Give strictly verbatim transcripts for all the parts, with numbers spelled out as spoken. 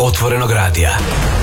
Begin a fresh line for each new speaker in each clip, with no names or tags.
Otvorenog radija.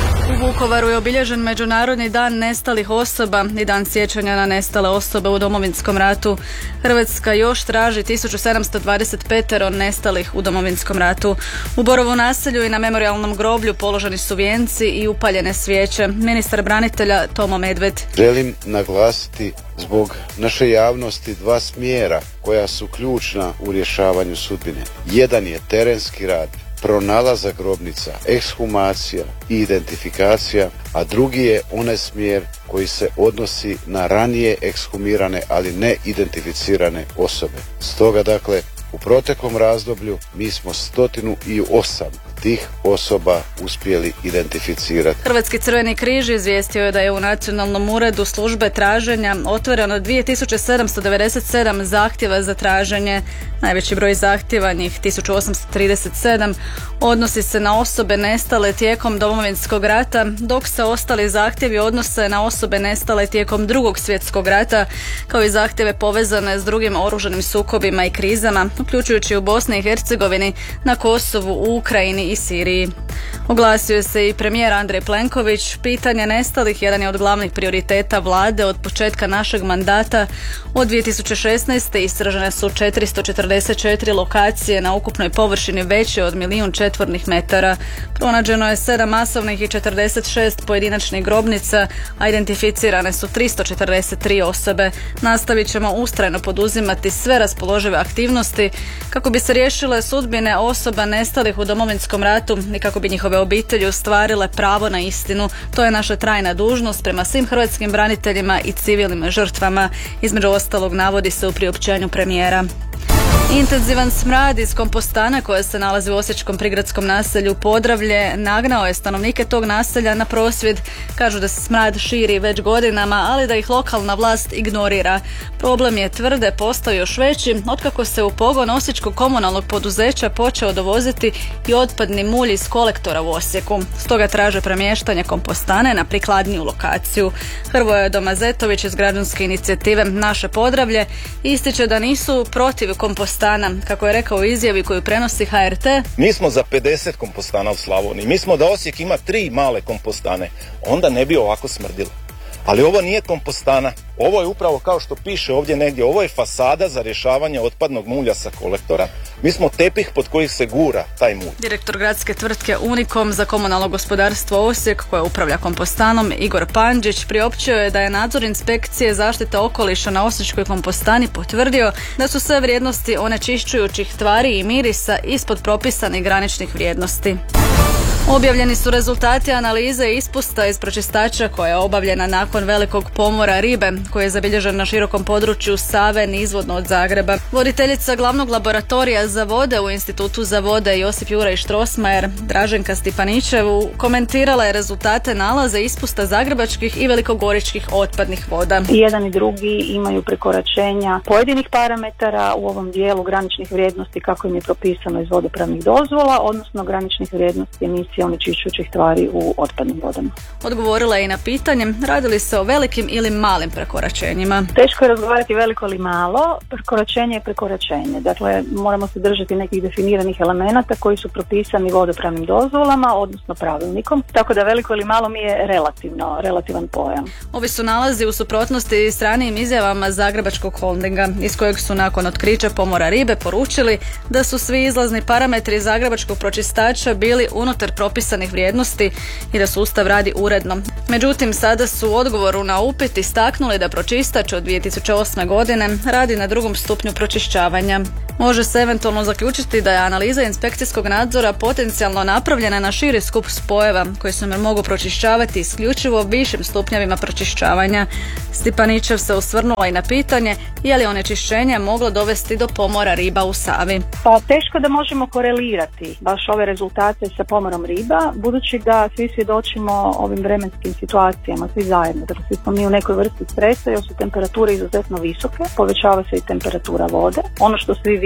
U Vukovaru je obilježen Međunarodni dan nestalih osoba i dan sjećanja na nestale osobe u Domovinskom ratu. Hrvatska još traži tisuću sedamsto dvadeset pet nestalih u Domovinskom ratu. U Borovu naselju i na memorijalnom groblju položeni su vijenci i upaljene svijeće. Ministar branitelja Tomo Medved.
Želim naglasiti zbog naše javnosti dva smjera koja su ključna u rješavanju sudbine. Jedan je terenski rad, pronalazak grobnica, ekshumacija i identifikacija, a drugi je onaj smjer koji se odnosi na ranije ekshumirane, ali ne identificirane osobe. Stoga, dakle, u proteklom razdoblju mi smo stotinu i osam tih osoba uspjeli identificirati.
Hrvatski Crveni križ izvijestio je da je u Nacionalnom uredu službe traženja otvoreno dvije tisuće sedamsto devedeset sedam zahtjeva za traženje. Najveći broj zahtjeva, njih tisuću osamsto trideset sedam, odnosi se na osobe nestale tijekom Domovinskog rata, dok se ostali zahtjevi odnose na osobe nestale tijekom Drugog svjetskog rata, kao i zahtjeve povezane s drugim oružanim sukobima i krizama, uključujući u Bosni i Hercegovini, na Kosovu, u Ukrajini i Siriji. Oglasio se i premijer Andrej Plenković. Pitanje nestalih jedan je od glavnih prioriteta vlade od početka našeg mandata. Od dvije tisuće šesnaeste. istražene su četiristo četrdeset četiri lokacije na ukupnoj površini veće od milijun četvornih metara. Pronađeno je sedam masovnih i četrdeset šest pojedinačnih grobnica, a identificirane su tristo četrdeset tri osobe. Nastavit ćemo ustrajno poduzimati sve raspoložive aktivnosti kako bi se riješile sudbine osoba nestalih u Domovinskom ratu i kako bi njihove obitelji ostvarile pravo na istinu. To je naša trajna dužnost prema svim hrvatskim braniteljima i civilnim žrtvama. Između ostalog navodi se u priopćenju premijera. Intenzivan smrad iz kompostana koja se nalazi u osječkom prigradskom naselju Podravlje nagnao je stanovnike tog naselja na prosvjed. Kažu da se smrad širi već godinama, ali da ih lokalna vlast ignorira. Problem je, tvrde, postao još veći otkako se u pogon osječkog komunalnog poduzeća počeo dovoziti i otpadni mulj iz kolektora u Osijeku. Stoga traže premještanje kompostane na prikladniju lokaciju. Hrvoje Domazetović iz građanske inicijative Naše Podravlje ističe da nisu protiv kompostana. Kako je rekao u izjavi koju prenosi H R T.
Mi smo za pedeset kompostana u Slavoniji. Mi smo da Osijek ima tri male kompostane. Onda ne bi ovako smrdilo. Ali ovo nije kompostana. Ovo je upravo kao što piše ovdje negdje. Ovo je fasada za rješavanje otpadnog mulja sa kolektora. Mi smo tepih pod kojih se gura taj mulj. Direktor
gradske tvrtke Unikom za komunalno gospodarstvo Osijek, koja upravlja kompostanom, Igor Pandžić, priopćio je da je nadzor inspekcije zaštite okoliša na osječkoj kompostani potvrdio da su sve vrijednosti onečišćujućih tvari i mirisa ispod propisanih graničnih vrijednosti. Objavljeni su rezultati analize ispusta iz pročistača koja je obavljena nakon velikog pomora ribe koji je zabilježen na širokom području Save nizvodno od Zagreba. Voditeljica glavnog laboratorija za vode u Institutu za vode Josip Juraj Štrosmajer, Draženka Stipanićevu, komentirala je rezultate nalaza ispusta zagrebačkih i velikogoričkih otpadnih voda.
I jedan i drugi imaju prekoračenja pojedinih parametara u ovom dijelu graničnih vrijednosti kako im je propisano iz vodopravnih dozvola, odnosno graničnih vrijednosti emisije onečišćujućih tvari u otpadnim vodama.
Odgovorila je i na pitanje radi li se o velikim ili malim prekoračenjima.
Teško je razgovarati veliko ili malo, prekoračenje je prekoračenje. Dakle, moramo se držati nekih definiranih elemenata koji su propisani vodopravnim dozvolama, odnosno pravilnikom. Tako da veliko ili malo mi je relativno, relativan pojam.
Ovi su nalazi u suprotnosti s ranijim izjavama Zagrebačkog holdinga, iz kojeg su nakon otkrića pomora ribe poručili da su svi izlazni parametri zagrebačkog pročistača bili unutar propisanih vrijednosti i da sustav radi uredno. Međutim, sada su u odgovoru na upit istaknuli da pročistač od dvije tisuće osme. godine radi na drugom stupnju pročišćavanja. Može se eventualno zaključiti da je analiza inspekcijskog nadzora potencijalno napravljena na širi skup spojeva koji se mogu pročišćavati isključivo višim stupnjevima pročišćavanja. Stipanićev se osvrnula i na pitanje je li onečišćenje moglo dovesti do pomora riba u Savi.
Pa teško da možemo korelirati baš ove rezultate sa pomorom riba, budući da svi svjedočimo ovim vremenskim situacijama, svi zajedno. Dakle, svi smo mi u nekoj vrsti stresa jer su temperature izuzetno visoke, povećava se i temperatura vode. Ono što svi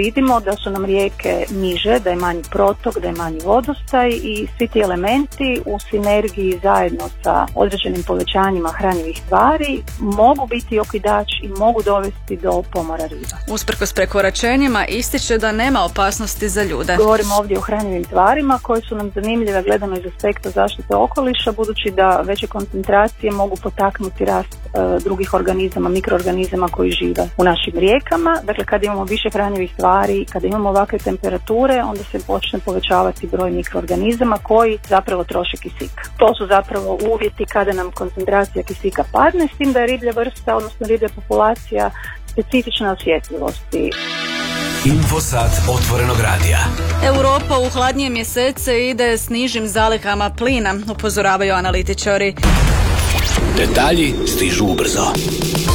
vidimo da su nam rijeke niže, da je manji protok, da je manji vodostaj i svi ti elementi u sinergiji zajedno sa određenim povećanjima hranjivih tvari mogu biti okidač i mogu dovesti do pomora riba.
Usprkos prekoračenjima ističe da nema opasnosti za ljude.
Govorimo ovdje o hranjivim tvarima koje su nam zanimljive gledano iz aspekta zaštite okoliša, budući da veće koncentracije mogu potaknuti rast e, drugih organizama, mikroorganizama koji žive u našim rijekama. Dakle, kada imamo više hranjivih tvari, kada imamo ovakve temperature, onda se počne povećavati broj mikroorganizama koji zapravo troše kisik. To su zapravo uvjeti kada nam koncentracija kisika padne, s tim da je riblja vrsta, odnosno riblja populacija specifična osjetljivosti.
Infosat otvorenog radija.
Europa u hladnije mjesece ide s nižim zalihama plina, upozoravaju analitičari.
Detalji stižu ubrzo.